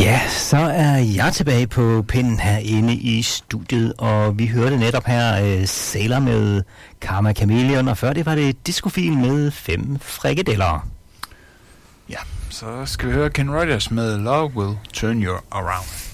Ja, så er jeg tilbage på pinden herinde i studiet, og vi hørte netop her Sailor med Karma Chameleon, og før det var det Discofil med 5 frikadeller. Ja, så skal vi høre Ken Rogers med Love Will Turn You Around.